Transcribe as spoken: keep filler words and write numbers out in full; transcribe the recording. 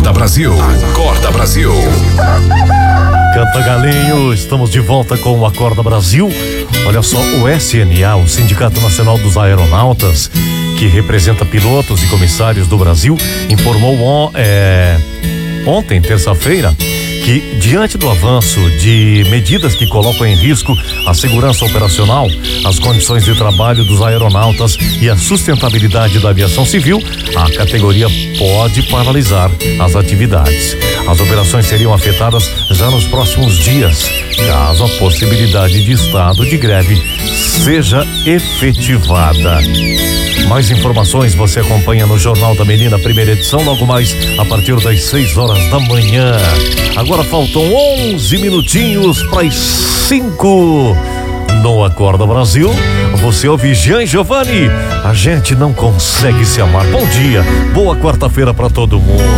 Acorda Brasil. Acorda Brasil. Canta Galinho, estamos de volta com o Acorda Brasil. Olha só, o S N A, o Sindicato Nacional dos Aeronautas, que representa pilotos e comissários do Brasil, informou on, é, ontem, terça-feira, que diante do avanço de medidas que colocam em risco a segurança operacional, as condições de trabalho dos aeronautas e a sustentabilidade da aviação civil, a categoria pode paralisar as atividades. As operações seriam afetadas já nos próximos dias, caso a possibilidade de estado de greve seja efetivada. Mais informações você acompanha no Jornal da Menina, primeira edição, logo mais a partir das seis horas da manhã. Agora faltam onze minutinhos para as cinco. No Acorda Brasil, você ouve Jean Giovanni. A gente não consegue se amar. Bom dia, boa quarta-feira para todo mundo.